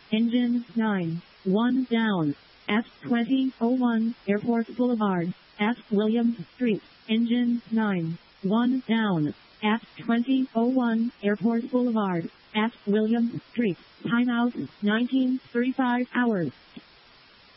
Engine 9. 1 down. F2001, Airport Boulevard, F. Williams Street. Engine 9. 1 down. F2001, Airport Boulevard, F. Williams Street. Timeout, 19:35 hours.